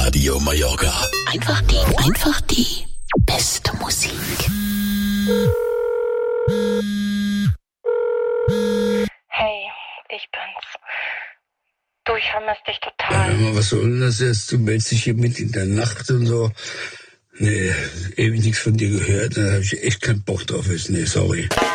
Radio Mallorca. Einfach die beste Musik. Hey, ich bin's. Du, ich vermisse dich total. Ja, was soll denn das jetzt? Du meldest dich hier mit in der Nacht und so. Nee, ewig nichts von dir gehört. Da habe ich echt keinen Bock drauf. Nee, sorry.